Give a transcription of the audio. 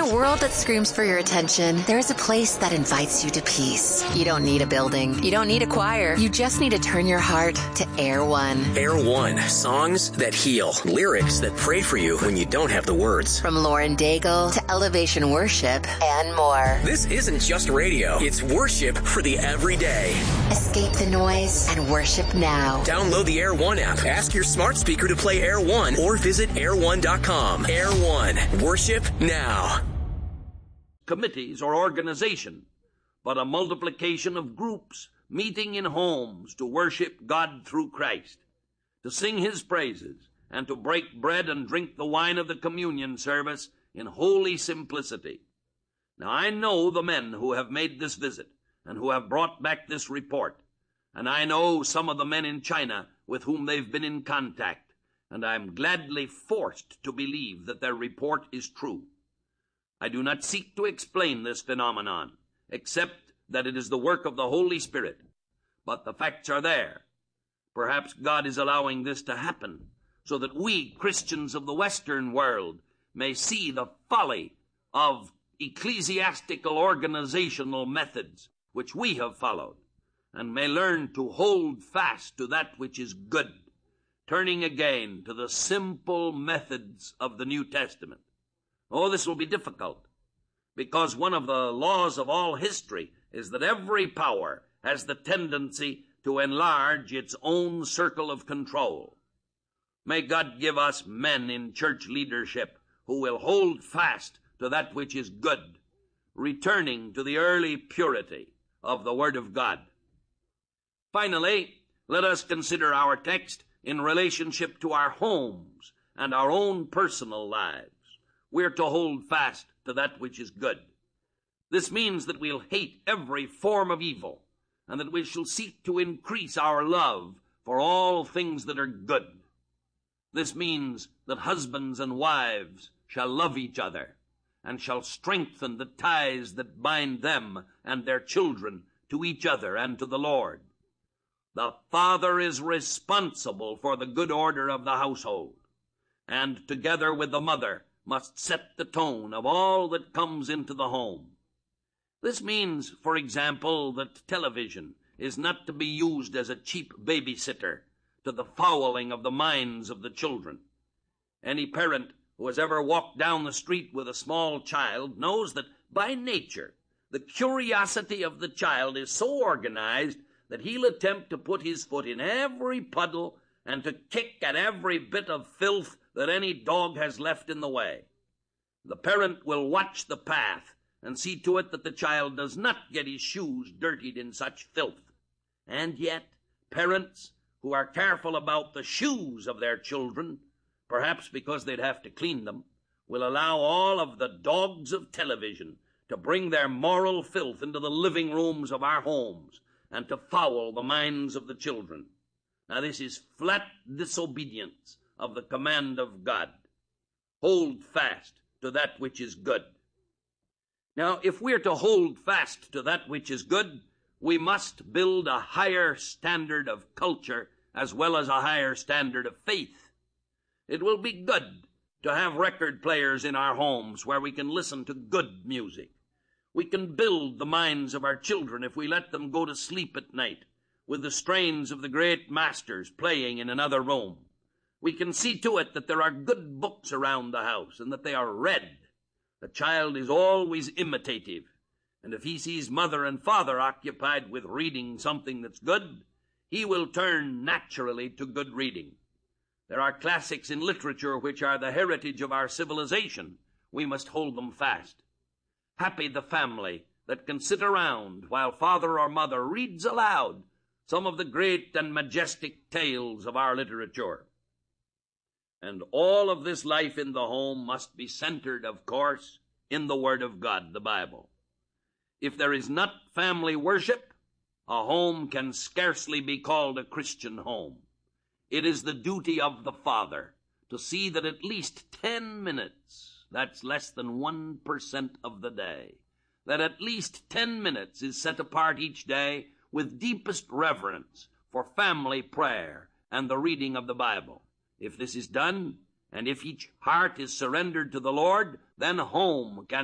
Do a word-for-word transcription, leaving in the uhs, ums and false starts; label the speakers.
Speaker 1: a world that screams for your attention, there is a place that invites you to peace. You don't need a building. You don't need a choir. You just need to turn your heart to Air One.
Speaker 2: Air One. Songs that heal. Lyrics that pray for you when you don't have the words.
Speaker 1: From Lauren Daigle to Elevation Worship and more.
Speaker 2: This isn't just radio. It's worship for the everyday.
Speaker 1: Escape the noise and worship now.
Speaker 2: Download the Air One app. Ask your smart speaker to play Air One or visit air one dot com. Air One. Worship now.
Speaker 3: Committees or organization, but a multiplication of groups meeting in homes to worship God through Christ, to sing his praises, and to break bread and drink the wine of the communion service in holy simplicity. Now, I know the men who have made this visit and who have brought back this report, and I know some of the men in China with whom they've been in contact, and I'm gladly forced to believe that their report is true. I do not seek to explain this phenomenon, except that it is the work of the Holy Spirit. But the facts are there. Perhaps God is allowing this to happen so that we, Christians of the Western world, may see the folly of ecclesiastical organizational methods which we have followed, and may learn to hold fast to that which is good, turning again to the simple methods of the New Testament. Oh, this will be difficult, because one of the laws of all history is that every power has the tendency to enlarge its own circle of control. May God give us men in church leadership who will hold fast to that which is good, returning to the early purity of the Word of God. Finally, let us consider our text in relationship to our homes and our own personal lives. We're to hold fast to that which is good. This means that we'll hate every form of evil, and that we shall seek to increase our love for all things that are good. This means that husbands and wives shall love each other, and shall strengthen the ties that bind them and their children to each other and to the Lord. The father is responsible for the good order of the household, and together with the mother must set the tone of all that comes into the home. This means, for example, that television is not to be used as a cheap babysitter to the fouling of the minds of the children. Any parent who has ever walked down the street with a small child knows that by nature the curiosity of the child is so organized that he'll attempt to put his foot in every puddle and to kick at every bit of filth that any dog has left in the way. The parent will watch the path and see to it that the child does not get his shoes dirtied in such filth. And yet, parents who are careful about the shoes of their children, perhaps because they'd have to clean them, will allow all of the dogs of television to bring their moral filth into the living rooms of our homes and to foul the minds of the children. Now, this is flat disobedience of the command of God. Hold fast to that which is good. Now, if we're to hold fast to that which is good, we must build a higher standard of culture as well as a higher standard of faith. It will be good to have record players in our homes where we can listen to good music. We can build the minds of our children if we let them go to sleep at night with the strains of the great masters playing in another room. We can see to it that there are good books around the house and that they are read. The child is always imitative, and if he sees mother and father occupied with reading something that's good, he will turn naturally to good reading. There are classics in literature which are the heritage of our civilization. We must hold them fast. Happy the family that can sit around while father or mother reads aloud some of the great and majestic tales of our literature. And all of this life in the home must be centered, of course, in the Word of God, the Bible. If there is not family worship, a home can scarcely be called a Christian home. It is the duty of the father to see that at least ten minutes, that's less than one percent of the day, that at least ten minutes is set apart each day with deepest reverence for family prayer and the reading of the Bible. If this is done, and if each heart is surrendered to the Lord, then home can